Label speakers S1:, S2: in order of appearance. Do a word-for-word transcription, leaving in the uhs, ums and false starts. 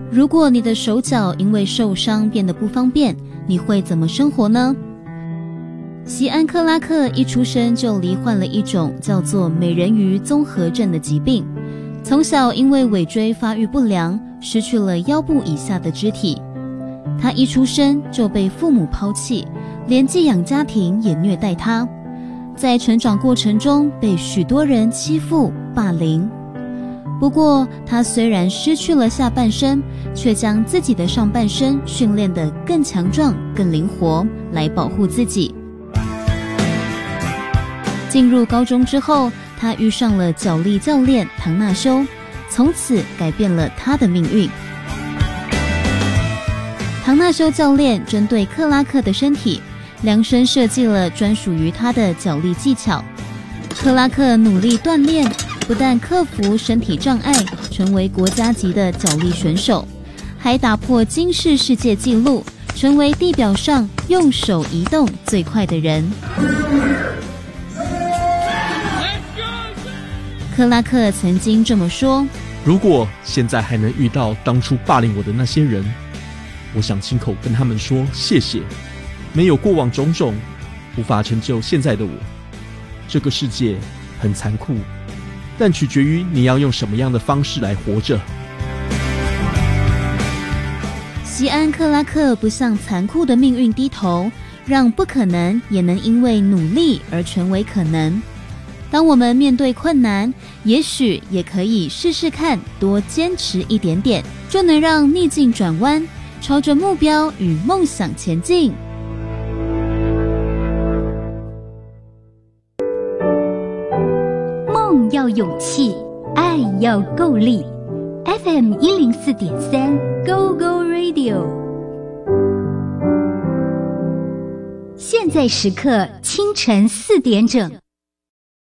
S1: 如果你的手脚因为受伤变得不方便，你会怎么生活呢？席安·克拉克一出生就罹患了一种叫做美人鱼综合症的疾病，从小因为尾椎发育不良，失去了腰部以下的肢体。他一出生就被父母抛弃，连寄养家庭也虐待他，在成长过程中被许多人欺负霸凌。不过他虽然失去了下半身，却将自己的上半身训练得更强壮更灵活，来保护自己。进入高中之后，他遇上了角力教练唐纳修，从此改变了他的命运。唐纳修教练针对克拉克的身体量身设计了专属于他的角力技巧。克拉克努力锻炼，不但克服身体障碍，成为国家级的角力选手，还打破金氏世界纪录，成为地表上用手移动最快的人。克拉克曾经这么说：
S2: 如果现在还能遇到当初霸凌我的那些人，我想亲口跟他们说谢谢，没有过往种种，无法成就现在的我。这个世界很残酷，但取决于你要用什么样的方式来活着。
S1: 席安·克拉克不向残酷的命运低头，让不可能也能因为努力而成为可能。当我们面对困难，也许也可以试试看，多坚持一点点，就能让逆境转弯，朝着目标与梦想前进。
S3: 梦要勇气，爱要够力。F M 一零四点三 Go Go Radio， 现在时刻清晨四点整。